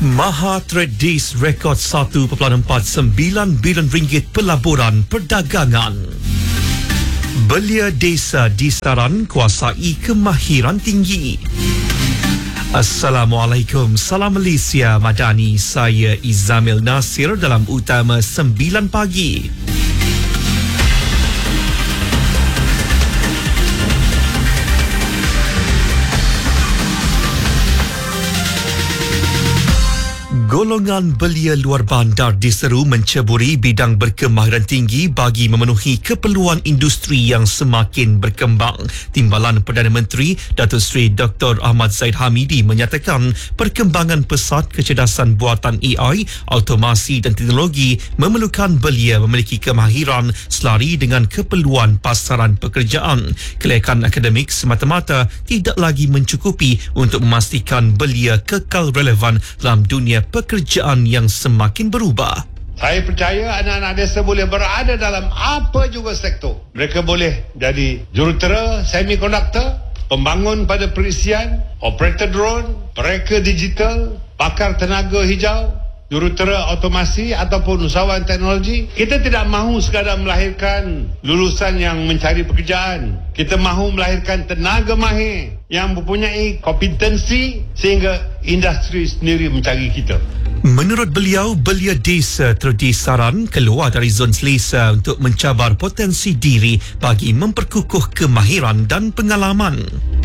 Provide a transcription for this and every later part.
Maha Trade Days rekod RM1.49 bilion pelaburan perdagangan. Belia desa di Saran kuasai kemahiran tinggi. Assalamualaikum, salam Malaysia Madani. Saya Izamil Nasir dalam Utama 9 pagi. Golongan belia luar bandar diseru menceburi bidang berkemahiran tinggi bagi memenuhi keperluan industri yang semakin berkembang. Timbalan Perdana Menteri Datuk Seri Dr. Ahmad Zahid Hamidi menyatakan perkembangan pesat kecerdasan buatan AI, automasi dan teknologi memerlukan belia memiliki kemahiran selari dengan keperluan pasaran pekerjaan. Kelayakan akademik semata-mata tidak lagi mencukupi untuk memastikan belia kekal relevan dalam dunia pekerjaan yang semakin berubah. Saya percaya anak-anak desa boleh berada dalam apa juga sektor. Mereka boleh jadi jurutera, semikonduktor, pembangun pada perisian, operator drone, mereka digital, pakar tenaga hijau, jurutera otomasi ataupun usahawan teknologi. Kita tidak mahu sekadar melahirkan lulusan yang mencari pekerjaan. Kita mahu melahirkan tenaga mahir yang mempunyai kompetensi sehingga industri sendiri mencari kita. Menurut beliau, belia desa Trade Saran keluar dari zon selesa untuk mencabar potensi diri bagi memperkukuh kemahiran dan pengalaman.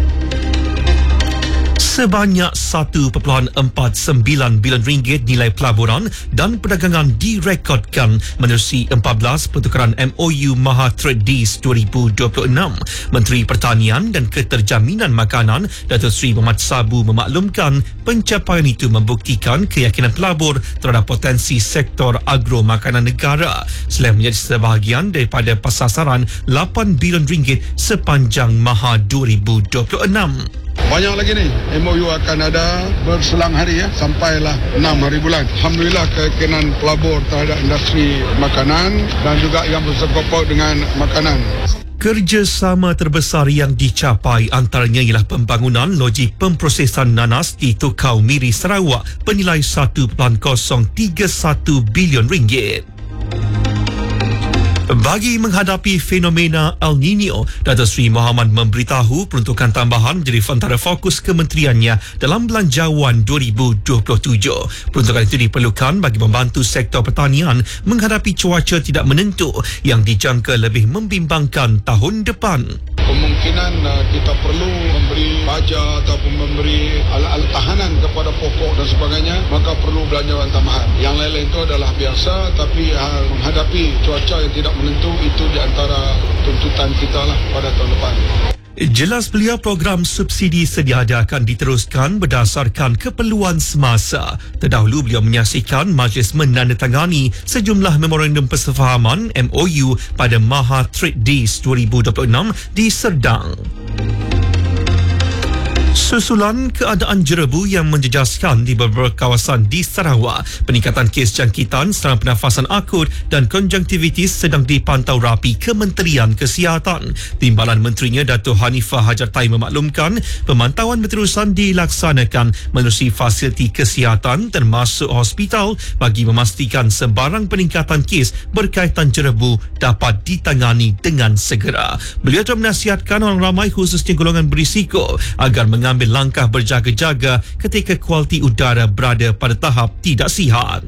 Sebanyak RM1.49 bilion nilai pelaburan dan perdagangan direkodkan menerusi 14 pertukaran MOU Maha Trade Days 2026. Menteri Pertanian dan Keterjaminan Makanan Datuk Seri Muhammad Sabu memaklumkan pencapaian itu membuktikan keyakinan pelabur terhadap potensi sektor agro makanan negara selain menjadi sebahagian daripada pasaran RM8 bilion sepanjang Maha 2026. Banyak lagi ni MOU akan ada berselang hari sampailah 6 hari bulan. Alhamdulillah keyakinan pelabur terhadap industri makanan dan juga yang bersangkut dengan makanan. Kerjasama terbesar yang dicapai antaranya ialah pembangunan logik pemprosesan nanas di Tukau Miri Sarawak bernilai RM1.031 bilion. Bagi menghadapi fenomena El Nino, Datuk Seri Muhammad memberitahu peruntukan tambahan menjadi antara fokus kementeriannya dalam Belanjawan 2027. Peruntukan itu diperlukan bagi membantu sektor pertanian menghadapi cuaca tidak menentu yang dijangka lebih membimbangkan tahun depan. Kemungkinan kita perlu memberi baja ataupun memberi alat-alat tahanan kepada pokok dan sebagainya, maka perlu belanjawan tambahan. Yang lain-lain itu adalah biasa, tapi menghadapi cuaca yang tidak menentu itu di antara tuntutan kita lah pada tahun depan. Jelas beliau program subsidi sedia ada akan diteruskan berdasarkan keperluan semasa. Terdahulu beliau menyaksikan majlis menandatangani sejumlah memorandum persefahaman MOU pada Maha Trade Days 2026 di Serdang. Susulan keadaan jerebu yang menjejaskan di beberapa kawasan di Sarawak, peningkatan kes jangkitan serangan pernafasan akut dan konjungtivitis sedang dipantau rapi Kementerian Kesihatan. Timbalan Menterinya Dato' Hanifah Hajartai memaklumkan pemantauan berterusan dilaksanakan menerusi fasiliti kesihatan termasuk hospital bagi memastikan sebarang peningkatan kes berkaitan jerebu dapat ditangani dengan segera. Beliau telah menasihatkan orang ramai khususnya golongan berisiko agar mengambil langkah berjaga-jaga ketika kualiti udara berada pada tahap tidak sihat.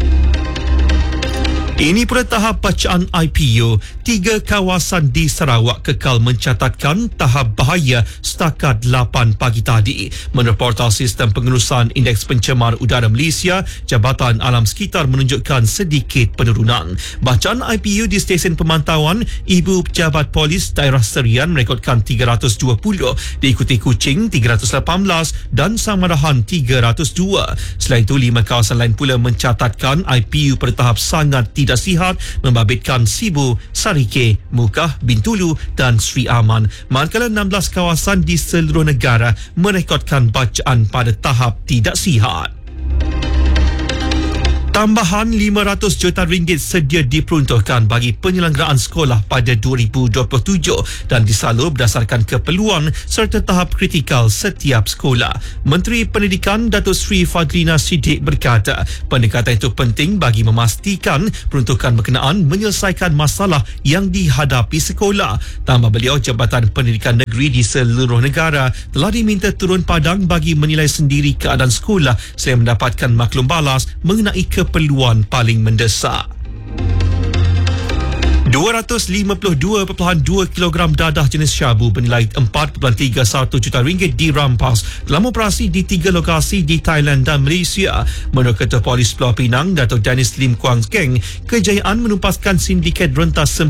Ini pada tahap bacaan IPU, 3 kawasan di Sarawak kekal mencatatkan tahap bahaya setakat 8 pagi tadi. Menurut portal sistem pengurusan Indeks Pencemar Udara Malaysia, Jabatan Alam Sekitar menunjukkan sedikit penurunan. Bacaan IPU di stesen pemantauan, Ibu Pejabat Polis Daerah Serian merekodkan 320, diikuti Kuching 318 dan Samarahan 302. Selain itu, 5 kawasan lain pula mencatatkan IPU pada tahap sangat tidak sihat membabitkan Sibu, Sarike, Mukah, Bintulu dan Sri Aman. Manakala 16 kawasan di seluruh negara merekodkan bacaan pada tahap tidak sihat. Tambahan RM500 juta sedia diperuntukkan bagi penyelenggaraan sekolah pada 2027 dan disalur berdasarkan keperluan serta tahap kritikal setiap sekolah. Menteri Pendidikan Datuk Seri Fadlina Siddiq berkata, pendekatan itu penting bagi memastikan peruntukan berkenaan menyelesaikan masalah yang dihadapi sekolah. Tambah beliau, Jabatan Pendidikan Negeri di seluruh negara telah diminta turun padang bagi menilai sendiri keadaan sekolah selain mendapatkan maklum balas mengenai keperluan paling mendesak. 252.2 kilogram dadah jenis syabu bernilai RM4.31 juta dirampas dalam operasi di 3 lokasi di Thailand dan Malaysia. Menurut Ketua Polis Pulau Pinang, Datuk Dennis Lim Kuang Keng, kejayaan menumpaskan sindiket rentas